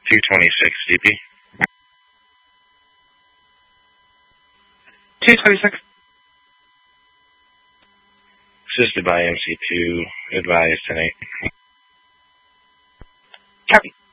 226 DP. 226. Assisted by MC2, advise 10-8. Copy.